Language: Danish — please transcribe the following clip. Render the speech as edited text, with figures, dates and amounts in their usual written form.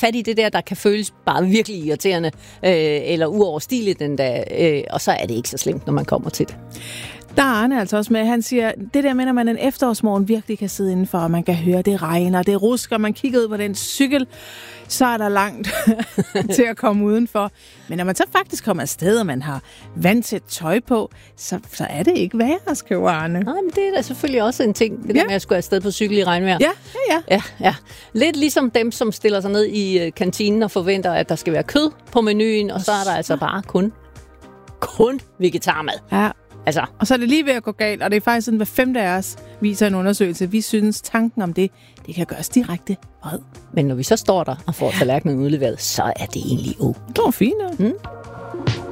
fat i det der kan føles bare virkelig irriterende, eller uoverstigeligt endda, og så er det ikke så slemt, når man kommer til det. Der er Arne altså også med. Han siger, det der med, når man en efterårsmorgen virkelig kan sidde indenfor, og man kan høre, det regner, det rusker, man kigger ud på den cykel, så er der langt til at komme udenfor. Men når man så faktisk kommer afsted, og man har vandtæt tøj på, så er det ikke værre, skriver Arne. Nej, men det er da selvfølgelig også en ting, det der med at skulle afsted på cykel i regnvejr. Ja. Lidt ligesom dem, som stiller sig ned i kantinen og forventer, at der skal være kød på menuen, og så er der altså bare kun vegetarmad. Ja. Altså. Og så er det lige ved at gå galt, og det er faktisk sådan, hver 5. af os viser en undersøgelse. Vi synes, tanken om det kan gøres direkte vred. Men når vi så står der og får tallerkenen udleveret, så er det egentlig okay. Det var fint.